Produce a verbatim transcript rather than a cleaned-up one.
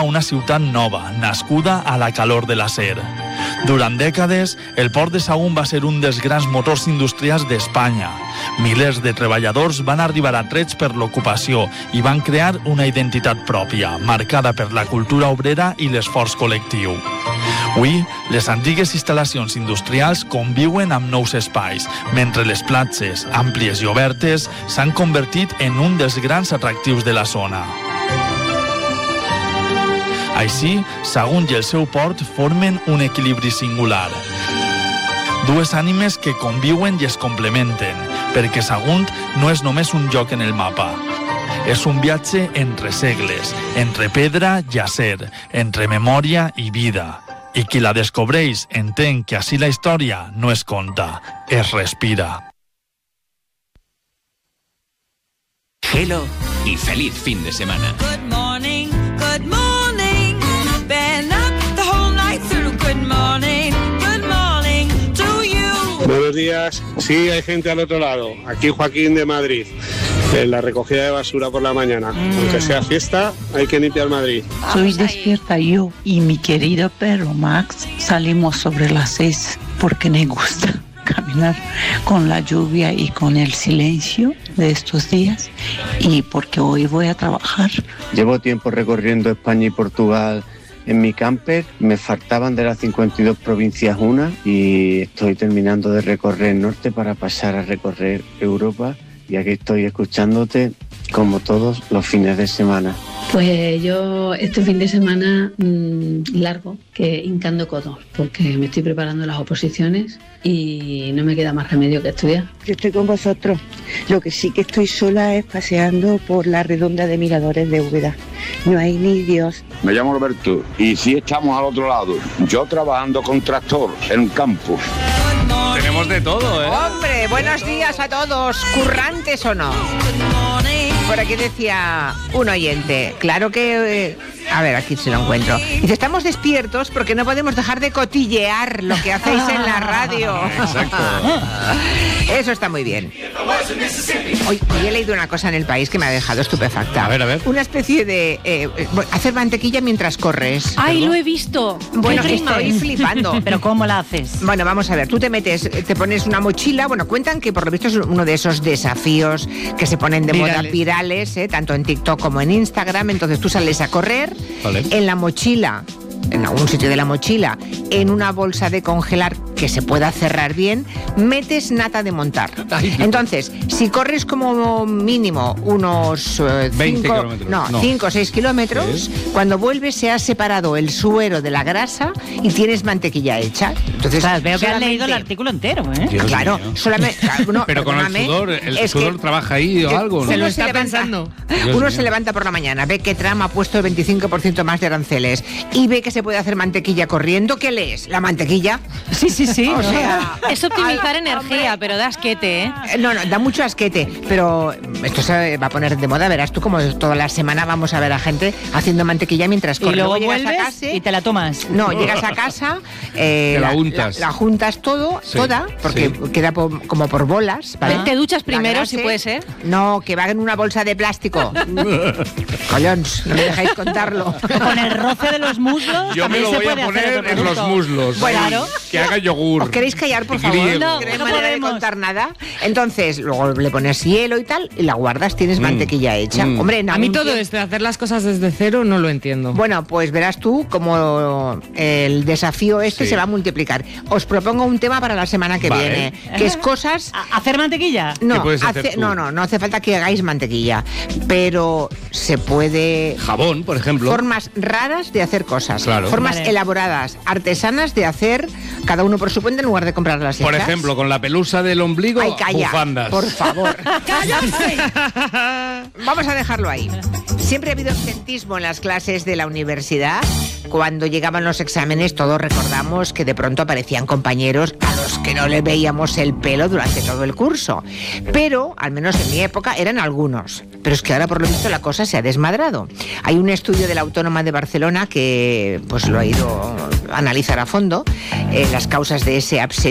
una ciutat nova, nascuda a la calor de l'acer. Durant dècades, el port de Sagunt va ser un dels grans motors industrials d'Espanya. Milers de treballadors van arribar atrets per l'ocupació i van crear una identitat pròpia, marcada per la cultura obrera i l'esforç col·lectiu. Avui, les antigues instal·lacions industrials conviuen amb nous espais, mentre les platges, àmplies i obertes, s'han convertit en un dels grans atractius de la zona. Així, Sagunt i el seu port formen un equilibri singular. Dues ànimes que conviuen i es complementen, perquè Sagunt no és només un lloc en el mapa. És un viatge entre segles, entre pedra i acer, entre memòria i vida. I qui la descobreix entén que així la història no es conta, es respira. Hello y feliz fin de semana. Good morning, good morning. Been up the whole night through. Good morning, good morning to you. Buenos días. Sí, hay gente al otro lado. Aquí Joaquín de Madrid. En la recogida de basura por la mañana. Mm. Aunque sea fiesta, hay que limpiar Madrid. Soy despierta yo y mi querido perro Max. Salimos sobre las seis porque me gusta caminar con la lluvia y con el silencio de estos días y porque hoy voy a trabajar. Llevo tiempo recorriendo España y Portugal en mi camper, me faltaban de las cincuenta y dos provincias una y estoy terminando de recorrer el norte para pasar a recorrer Europa y aquí estoy escuchándote como todos los fines de semana. Pues yo este fin de semana mmm, largo, que hincando codos, porque me estoy preparando las oposiciones y no me queda más remedio que estudiar. Yo estoy con vosotros. Lo que sí que estoy sola es paseando por la redonda de Miradores de Úbeda. No hay ni Dios. Me llamo Roberto y sí estamos al otro lado. Yo trabajando con tractor en un campo. Tenemos de todo, ¿eh? Hombre, buenos días a todos, currantes o no. Por aquí decía un oyente, claro que... Eh, a ver, aquí se lo encuentro. Dice, estamos despiertos porque no podemos dejar de cotillear lo que hacéis en la radio. Exacto. Eso está muy bien. Hoy, hoy he leído una cosa en El País que me ha dejado estupefacta. A ver, a ver. Una especie de... Eh, hacer mantequilla mientras corres. ¡Ay, ¿Perdón? Lo he visto! Bueno, estoy flipando. ¿Pero cómo la haces? Bueno, vamos a ver. Tú te metes, te pones una mochila. Bueno, cuentan que por lo visto es uno de esos desafíos que se ponen de virales. moda virales, eh, tanto en TikTok como en Instagram. Entonces tú sales a correr, vale. En la mochila, en algún sitio de la mochila, en una bolsa de congelar que se pueda cerrar bien, metes nata de montar. Ay, entonces, si corres como mínimo unos eh, veinte cinco, kilómetros. No, cinco o seis kilómetros, ¿sí? Cuando vuelves se ha separado el suero de la grasa y tienes mantequilla hecha. Entonces, claro, veo que has leído el artículo entero, ¿eh? Dios claro, mío. solamente... No, pero con el sudor, el sudor trabaja ahí o algo, ¿no? Se lo está pensando. Uno mío. se levanta por la mañana, ve que Trump ha puesto el veinticinco por ciento más de aranceles y ve que se puede hacer mantequilla corriendo. ¿Qué lees? ¿La mantequilla? Sí, sí, sí. O sea, es optimizar al, energía, hombre, pero da asquete, ¿eh? No, no, da mucho asquete, pero esto se va a poner de moda. Verás tú como toda la semana vamos a ver a gente haciendo mantequilla mientras corre. Y luego, luego vuelves llegas a casa, y te la tomas. No, llegas a casa, eh, te la, la juntas. La, la juntas todo, sí, toda, porque sí. queda por, como por bolas, ¿vale? ¿Te duchas primero, grase, si puede ser? No, que va en una bolsa de plástico. Collons, no me dejáis contarlo. Con el roce de los muslos. Yo me lo voy a poner en los muslos. Bueno, claro. Que haga yogur. ¿Os queréis callar, por favor? No, no, no manera podemos de contar nada. Entonces, luego le pones hielo y tal, y la guardas, tienes mm. mantequilla hecha. Mm. Hombre, a mí todo tiempo... esto de hacer las cosas desde cero no lo entiendo. Bueno, pues verás tú como el desafío este sí. se va a multiplicar. Os propongo un tema para la semana que vale. viene, que es cosas... ¿Hacer mantequilla? No, hace... no, no, no hace falta que hagáis mantequilla, pero se puede... Jabón, por ejemplo. Formas raras de hacer cosas. Claro. Formas vale. elaboradas, artesanas de hacer, cada uno por su cuenta en lugar de comprar las Por ejemplo, con la pelusa del ombligo, Ay, calla, bufandas. Por favor. ¡Cállate! Vamos a dejarlo ahí. Siempre ha habido absentismo en las clases de la universidad. Cuando llegaban los exámenes, todos recordamos que de pronto aparecían compañeros a los que no le veíamos el pelo durante todo el curso. Pero, al menos en mi época, eran algunos. Pero es que ahora, por lo visto, la cosa se ha desmadrado. Hay un estudio de la Autónoma de Barcelona que pues lo ha ido a analizar a fondo, eh, las causas de ese absentismo